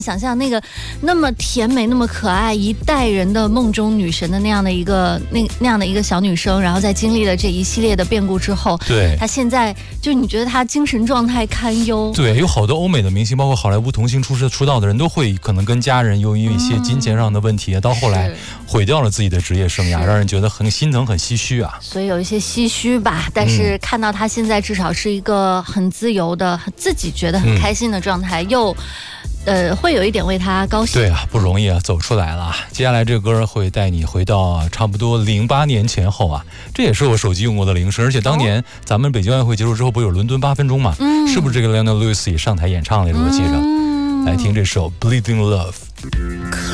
想象那个那么甜美、那么可爱，一代人的梦中女神的那样的一个小女生，然后在经历了这一系列的变故之后， 对， 她现在就你觉得她精神状态堪忧。 对，有好多欧美的明星，包括好莱坞童星出道的人都会可能跟家人由于一些金钱上的问题，到后来毁掉了自己的职业生涯，让人觉得很心疼、很唏嘘啊。 所以有一些唏嘘吧，但是看到她现在至少是一个很自由的、自己觉得很开心的状态，又。会有一点为他高兴。 对啊，不容易啊，走出来了。接下来这个歌会带你回到差不多08年前后啊，这也是我手机用过的铃声，而且当年咱们北京奥运会结束之后，不有伦敦8分钟嘛？是不是这个 Lionel Lewis 也上台演唱来着？我记着，来听这首《Bleeding Love》。